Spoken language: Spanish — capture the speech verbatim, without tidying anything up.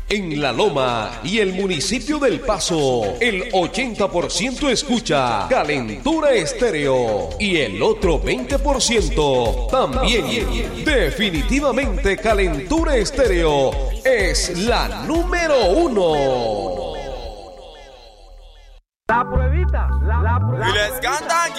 En La Loma y el municipio del Paso, el ochenta por ciento escucha Calentura Estéreo y el otro veinte por ciento también. Definitivamente Calentura Estéreo es la número uno. La pruebita, la, la, la y les cantan.